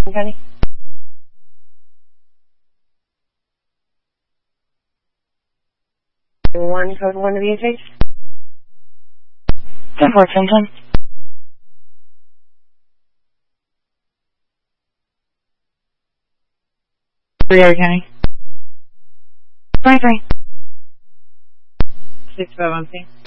County. One code 1 to be engaged. 10-4, 10-10. Brevard County. 23. 651.